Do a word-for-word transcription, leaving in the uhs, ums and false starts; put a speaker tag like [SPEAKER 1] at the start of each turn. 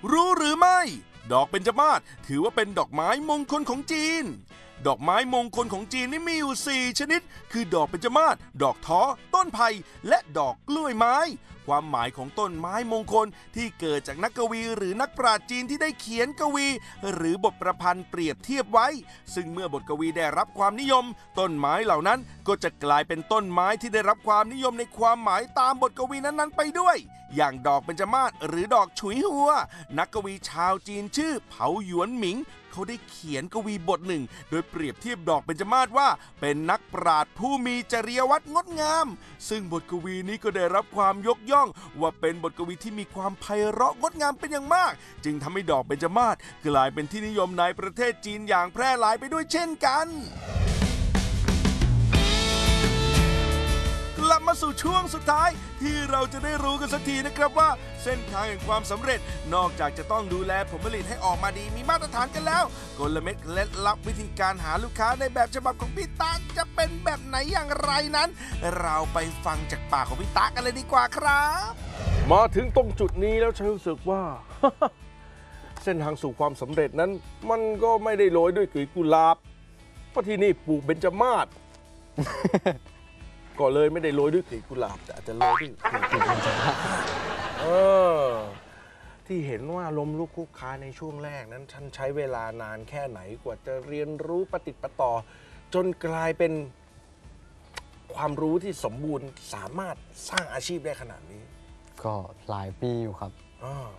[SPEAKER 1] รู้หรือไม่ ดอกเบญจมาศถือว่าเป็นดอกไม้มงคลของจีน ดอกไม้มงคลของจีนนี่มีอยู่ สี่ ชนิด คือดอกเบญจมาศ ดอกท้อ ต้นไผ่ และดอกกล้วยไม้ ความหมายของต้นไม้มงคลที่เกิดจากนักกวีหรือนักปราชญ์จีนที่ได้เขียนกวี หรือบทประพันธ์เปรียบเทียบไว้ ซึ่งเมื่อบทกวีได้รับความนิยม ต้นไม้เหล่านั้นก็จะกลายเป็นต้นไม้ที่ได้รับความนิยมในความหมายตามบทกวีนั้นๆไปด้วย อย่างดอกเบญจมาศหรือดอกฉุยหัว นักกวีชาวจีนชื่อเผาหยวนหมิง เขาได้เขียนกวีบทหนึ่ง โดยเปรียบเทียบดอกเบญจมาศว่าเป็นนักปราชญ์ผู้มีจริยวัตรงดงาม ซึ่งบทกวีนี้ก็ได้รับความยกย่องว่าเป็นบทกวีที่มีความไพเราะงดงามเป็นอย่างมาก จึงทำให้ดอกเบญจมาศกลายเป็นที่นิยมในประเทศจีนอย่างแพร่หลายไปด้วยเช่นกันกลับมาสู่ช่วงสุดท้ายที่เราจะได้รู้กันสักทีนะครับว่าเส้นทางแห่งความสำเร็จนอกจากจะต้องดูแลผลผลิตให้ออกมาดีมีมาตรฐานกันแล้วกลเม็ดเคล็ดลับวิธีการหาลูกค้าในแบบฉบับของพี่ตาจะเป็นแบบไหนอย่างไรนั้น เราไปฟังจากปากของพี่ตากันเลยดีกว่าครับ
[SPEAKER 2] มาถึงตรงจุดนี้แล้วฉันรู้สึกว่า เส้นทางสู่ความสำเร็จนั้น มันก็ไม่ได้โรยด้วยกลีบกุหลาบเพราะที่นี่ปลูกเบญจมาศ ก็เลยไม่ได้โรยด้วยกลีบกุหลาบแต่อาจจะโรยด้วยกลีบเบญจมาศเออที่เห็นว่าล้มลุกคลุกคลานในช่วงแรกนั้นฉันใช้เวลานานแค่ไหนกว่าจะเรียนรู้ปฏิติดประต่อ จนกลายเป็นความรู้ที่สมบูรณ์สามารถสร้างอาชีพได้ขนาดนี้
[SPEAKER 3] ก็หลายปีอยู่ครับ